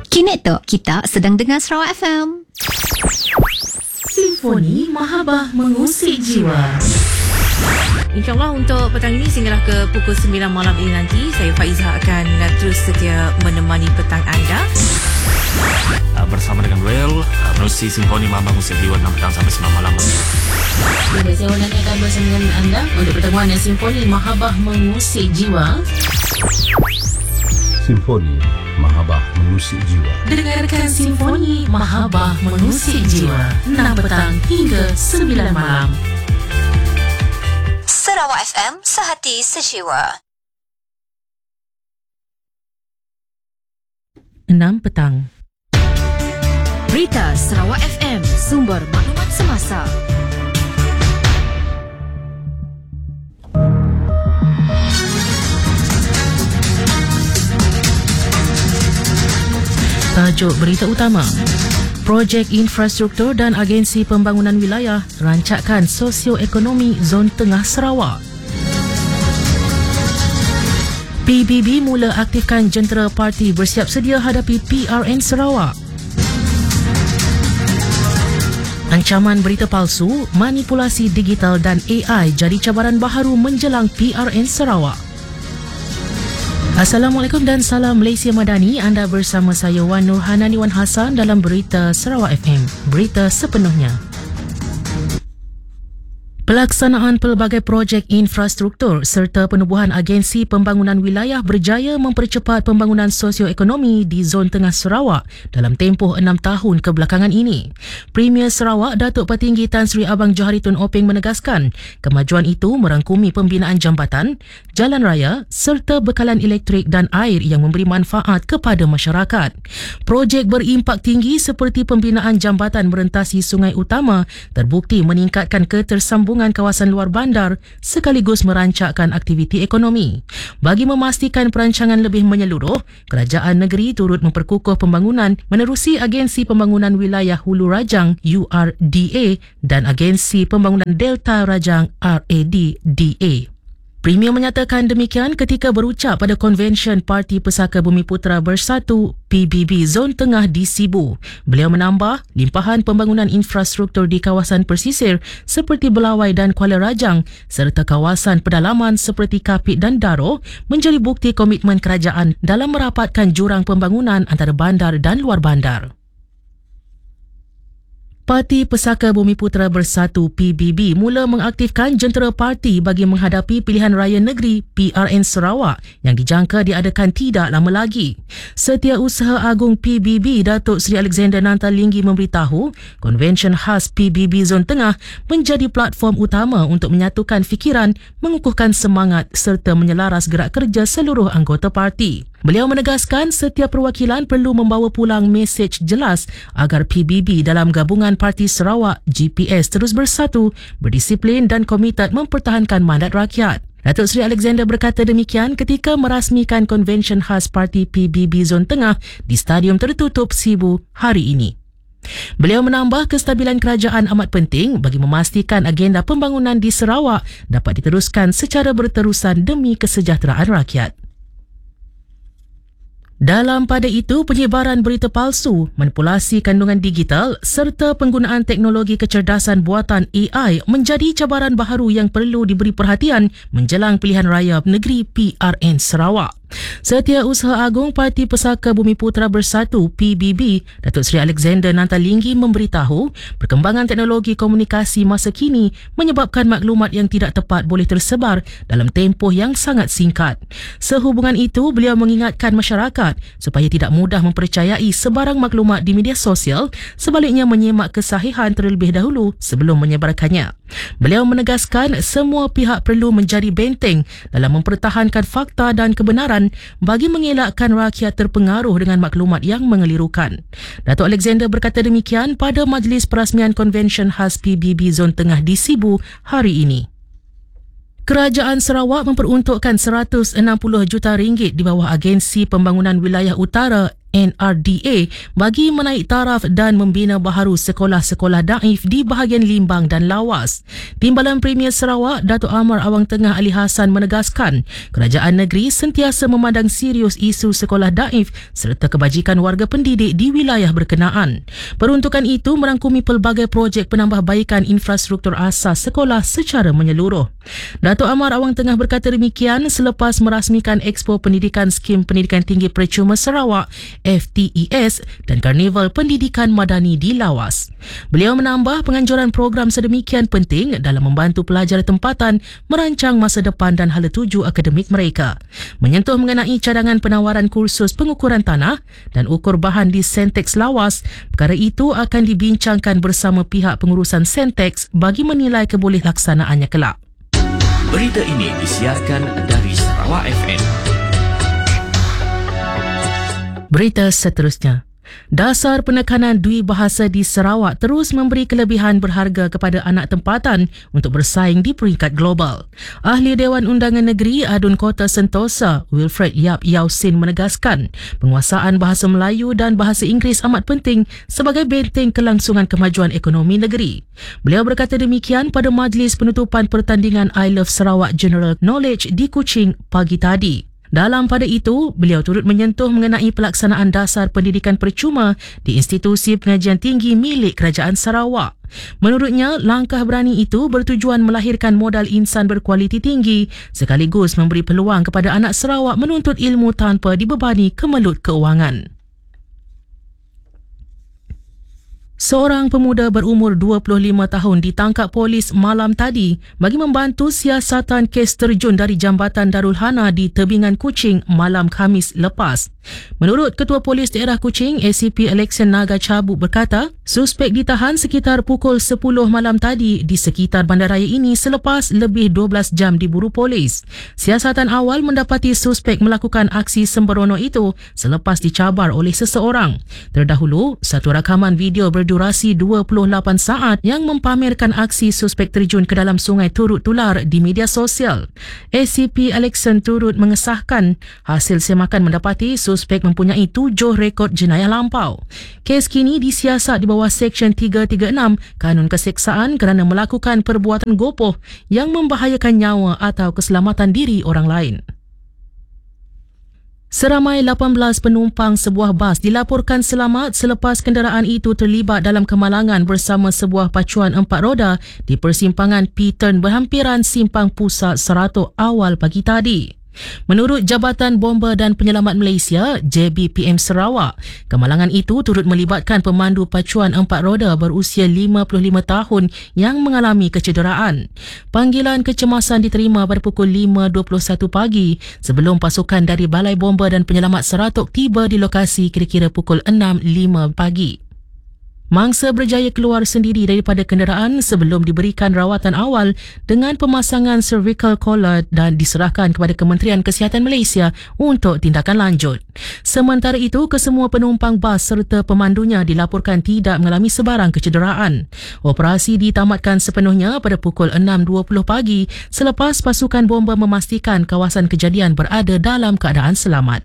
Kini tu kita sedang dengar Sarawak FM. Simfoni Mahabah mengusik jiwa. InsyaAllah untuk petang ini sehinggalah ke pukul 9 malam ini nanti, saya Faizah akan terus setia menemani petang anda. Bersama dengan Well, menerusi Simfoni Mahabah Mengusik Jiwa 6 petang sampai 9 malam. Jadi saya Wandani akan bersama dengan anda untuk pertemuan yang Simfoni Mahabah Mengusik Jiwa. Simfoni Mahabah Mengusik Jiwa. Dengarkan Simfoni Mahabah Mengusik Jiwa 6 petang hingga 9 malam. Sarawak FM, sehati sejiwa. 6 petang. Berita Sarawak FM, sumber maklumat semasa. Tajuk berita utama. Projek infrastruktur dan agensi pembangunan wilayah rancakan sosioekonomi Zon Tengah Sarawak. PBB mula aktifkan jentera parti bersiap sedia hadapi PRN Sarawak. Ancaman berita palsu, manipulasi digital dan AI jadi cabaran baharu menjelang PRN Sarawak. Assalamualaikum dan salam Malaysia Madani. Anda bersama saya Wan Nur Hanani Wan Hassan dalam Berita Sarawak FM. Berita sepenuhnya. Pelaksanaan pelbagai projek infrastruktur serta penubuhan agensi pembangunan wilayah berjaya mempercepat pembangunan sosioekonomi di Zon Tengah Sarawak dalam tempoh 6 tahun kebelakangan ini. Premier Sarawak Datuk Petinggi Tan Sri Abang Johari Tun Openg menegaskan kemajuan itu merangkumi pembinaan jambatan, jalan raya serta bekalan elektrik dan air yang memberi manfaat kepada masyarakat. Projek berimpak tinggi seperti pembinaan jambatan merentasi sungai utama terbukti meningkatkan ketersambungan kawasan luar bandar sekaligus merancakkan aktiviti ekonomi. Bagi memastikan perancangan lebih menyeluruh, kerajaan negeri turut memperkukuh pembangunan menerusi Agensi Pembangunan Wilayah Hulu Rajang URDA dan Agensi Pembangunan Delta Rajang RADDA. Premier menyatakan demikian ketika berucap pada konvensyen Parti Pesaka Bumiputera Bersatu PBB Zon Tengah di Sibu. Beliau menambah, limpahan pembangunan infrastruktur di kawasan pesisir seperti Belawai dan Kuala Rajang serta kawasan pedalaman seperti Kapit dan Daro menjadi bukti komitmen kerajaan dalam merapatkan jurang pembangunan antara bandar dan luar bandar. Parti Pesaka Bumiputera Bersatu PBB mula mengaktifkan jentera parti bagi menghadapi pilihan raya negeri PRN Sarawak yang dijangka diadakan tidak lama lagi. Setiausaha Agung PBB Datuk Seri Alexander Nantalinggi memberitahu konvensyen khas PBB Zon Tengah menjadi platform utama untuk menyatukan fikiran, mengukuhkan semangat serta menyelaras gerak kerja seluruh anggota parti. Beliau menegaskan setiap perwakilan perlu membawa pulang mesej jelas agar PBB dalam gabungan Parti Sarawak GPS terus bersatu, berdisiplin dan komited mempertahankan mandat rakyat. Datuk Seri Alexander berkata demikian ketika merasmikan konvensyen khas Parti PBB Zon Tengah di Stadium Tertutup Sibu hari ini. Beliau menambah kestabilan kerajaan amat penting bagi memastikan agenda pembangunan di Sarawak dapat diteruskan secara berterusan demi kesejahteraan rakyat. Dalam pada itu, penyebaran berita palsu, manipulasi kandungan digital serta penggunaan teknologi kecerdasan buatan AI menjadi cabaran baharu yang perlu diberi perhatian menjelang pilihan raya negeri PRN Sarawak. Setiausaha Agung Parti Pesaka Bumiputera Bersatu PBB Datuk Seri Alexander Nantalinggi memberitahu perkembangan teknologi komunikasi masa kini menyebabkan maklumat yang tidak tepat boleh tersebar dalam tempoh yang sangat singkat. Sehubungan itu, beliau mengingatkan masyarakat supaya tidak mudah mempercayai sebarang maklumat di media sosial, sebaliknya menyemak kesahihan terlebih dahulu sebelum menyebarkannya. Beliau menegaskan semua pihak perlu menjadi benteng dalam mempertahankan fakta dan kebenaran bagi mengelakkan rakyat terpengaruh dengan maklumat yang mengelirukan. Datuk Alexander berkata demikian pada majlis perasmian konvensyen khas PBB Zon Tengah di Sibu hari ini. Kerajaan Sarawak memperuntukkan RM160 juta di bawah Agensi Pembangunan Wilayah Utara NRDA bagi menaik taraf dan membina baharu sekolah-sekolah daif di bahagian Limbang dan Lawas. Timbalan Premier Sarawak, Datuk Amar Awang Tengah Ali Hassan menegaskan kerajaan negeri sentiasa memandang serius isu sekolah daif serta kebajikan warga pendidik di wilayah berkenaan. Peruntukan itu merangkumi pelbagai projek penambahbaikan infrastruktur asas sekolah secara menyeluruh. Datuk Amar Awang Tengah berkata demikian selepas merasmikan Expo Pendidikan Skim Pendidikan Tinggi Percuma Sarawak FTES dan Karnival Pendidikan Madani di Lawas. Beliau menambah penganjuran program sedemikian penting dalam membantu pelajar tempatan merancang masa depan dan hala tuju akademik mereka. Menyentuh mengenai cadangan penawaran kursus pengukuran tanah dan ukur bahan di Sentex Lawas, perkara itu akan dibincangkan bersama pihak pengurusan Sentex bagi menilai keboleh laksanaannya kelak. Berita ini disiarkan dari Sarawak FM. Berita seterusnya. Dasar penekanan dui bahasa di Sarawak terus memberi kelebihan berharga kepada anak tempatan untuk bersaing di peringkat global. Ahli Dewan Undangan Negeri Adun Kota Sentosa, Wilfred Yap Yausin menegaskan penguasaan bahasa Melayu dan bahasa Inggeris amat penting sebagai benteng kelangsungan kemajuan ekonomi negeri. Beliau berkata demikian pada majlis penutupan pertandingan I Love Sarawak General Knowledge di Kuching pagi tadi. Dalam pada itu, beliau turut menyentuh mengenai pelaksanaan dasar pendidikan percuma di institusi pengajian tinggi milik Kerajaan Sarawak. Menurutnya, langkah berani itu bertujuan melahirkan modal insan berkualiti tinggi sekaligus memberi peluang kepada anak Sarawak menuntut ilmu tanpa dibebani kemelut keuangan. Seorang pemuda berumur 25 tahun ditangkap polis malam tadi bagi membantu siasatan kes terjun dari Jambatan Darul Hana di Tebingan Kuching malam Khamis lepas. Menurut Ketua Polis Daerah Kuching, ACP Alexan Naga Cabuk berkata, suspek ditahan sekitar pukul 10 malam tadi di sekitar bandaraya ini selepas lebih 12 jam diburu polis. Siasatan awal mendapati suspek melakukan aksi sembrono itu selepas dicabar oleh seseorang. Terdahulu, satu rakaman video berdurasi 28 saat yang mempamerkan aksi suspek terjun ke dalam sungai turut tular di media sosial. ACP Alexan turut mengesahkan hasil semakan mendapati suspek mempunyai 7 rekod jenayah lampau. Kes kini disiasat di bawah Seksyen 336 Kanun Keseksaan kerana melakukan perbuatan gopoh yang membahayakan nyawa atau keselamatan diri orang lain. Seramai 18 penumpang sebuah bas dilaporkan selamat selepas kenderaan itu terlibat dalam kemalangan bersama sebuah pacuan 4 roda di persimpangan P-turn berhampiran Simpang Pusat Seratok awal pagi tadi. Menurut Jabatan Bomba dan Penyelamat Malaysia, JBPM Sarawak, kemalangan itu turut melibatkan pemandu pacuan 4 roda berusia 55 tahun yang mengalami kecederaan. Panggilan kecemasan diterima pada pukul 5.21 pagi sebelum pasukan dari Balai Bomba dan Penyelamat Seratok tiba di lokasi kira-kira pukul 6.05 pagi. Mangsa berjaya keluar sendiri daripada kenderaan sebelum diberikan rawatan awal dengan pemasangan cervical collar dan diserahkan kepada Kementerian Kesihatan Malaysia untuk tindakan lanjut. Sementara itu, kesemua penumpang bas serta pemandunya dilaporkan tidak mengalami sebarang kecederaan. Operasi ditamatkan sepenuhnya pada pukul 6.20 pagi selepas pasukan bomba memastikan kawasan kejadian berada dalam keadaan selamat.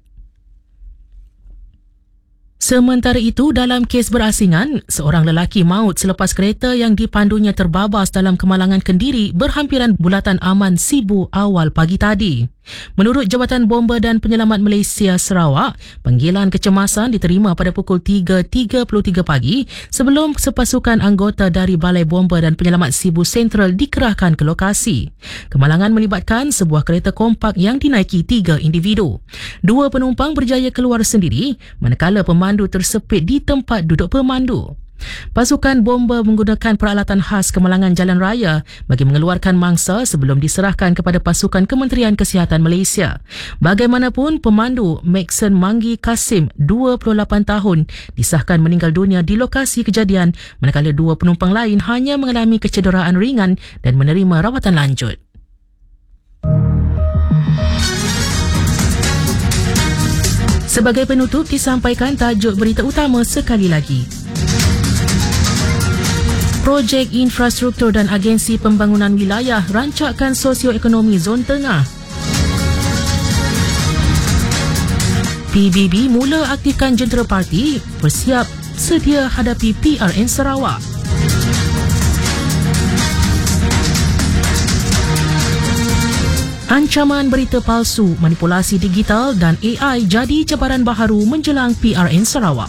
Sementara itu, dalam kes berasingan, seorang lelaki maut selepas kereta yang dipandunya terbabas dalam kemalangan kendiri berhampiran bulatan aman Sibu awal pagi tadi. Menurut Jabatan Bomba dan Penyelamat Malaysia Sarawak, panggilan kecemasan diterima pada pukul 3.33 pagi sebelum sepasukan anggota dari Balai Bomba dan Penyelamat Sibu Sentral dikerahkan ke lokasi. Kemalangan melibatkan sebuah kereta kompak yang dinaiki 3 individu. 2 penumpang berjaya keluar sendiri manakala pemandu tersepit di tempat duduk pemandu. Pasukan bomba menggunakan peralatan khas kemalangan jalan raya bagi mengeluarkan mangsa sebelum diserahkan kepada pasukan Kementerian Kesihatan Malaysia. Bagaimanapun, pemandu Maxon Manggi Kasim, 28 tahun, disahkan meninggal dunia di lokasi kejadian manakala 2 penumpang lain hanya mengalami kecederaan ringan dan menerima rawatan lanjut. Sebagai penutup, disampaikan tajuk berita utama sekali lagi. Projek infrastruktur dan agensi pembangunan wilayah rancakan sosioekonomi zon tengah. PBB mula aktifkan jentera parti, bersiap sedia hadapi PRN Sarawak. Ancaman berita palsu, manipulasi digital dan AI jadi cabaran baharu menjelang PRN Sarawak.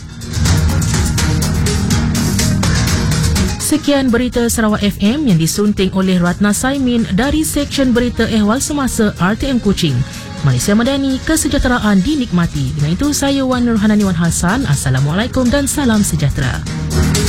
Sekian berita Sarawak FM yang disunting oleh Ratna Saimin dari Seksyen Berita Ehwal Semasa RTM Kuching. Malaysia Madani, kesejahteraan dinikmati. Dengan itu, saya Wan Nurhanani Wan Hassan. Assalamualaikum dan salam sejahtera.